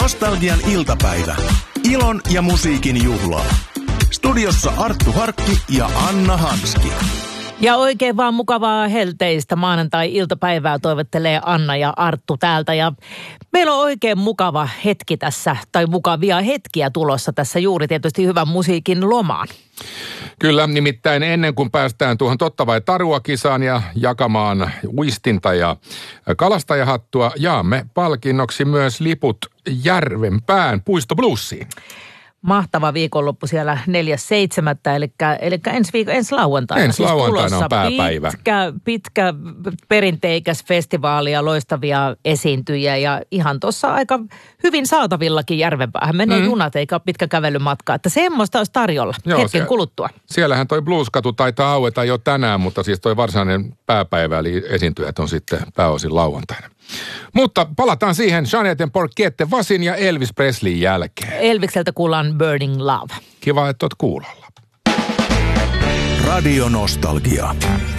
Nostalgian iltapäivä. Ilon ja musiikin juhlaa. Studiossa Arttu Harkki ja Anna Hanski. Ja oikein vaan mukavaa helteistä maanantai-iltapäivää toivottelee Anna ja Arttu täältä. Ja meillä on oikein mukava hetki tässä, tai mukavia hetkiä tulossa tässä juuri tietysti hyvän musiikin lomaan. Kyllä, nimittäin ennen kuin päästään tuohon totta vai tarua kisaan ja jakamaan uistinta ja kalastajahattua, jaamme palkinnoksi myös liput Järvenpään puistobluesiin. Mahtava viikonloppu siellä 4.7. eli ensi lauantaina. Ensi lauantaina on pääpäivä. Pitkä perinteikäs festivaali ja loistavia esiintyjiä ja ihan tuossa aika hyvin saatavillakin Järvenpäähän. Menee junat eikä ole pitkä kävelymatka, että semmoista olisi tarjolla hetken kuluttua. Siellähän toi Blueskatu taitaa aueta jo tänään, mutta siis toi varsinainen pääpäivä eli esiintyjät on sitten pääosin lauantaina. Mutta palataan siihen Jeanette Porchette Vasin ja Elvis Presleyn jälkeen. Elvikseltä kuullaan Burning Love. Kiva, että oot kuulolla. Radio Nostalgia.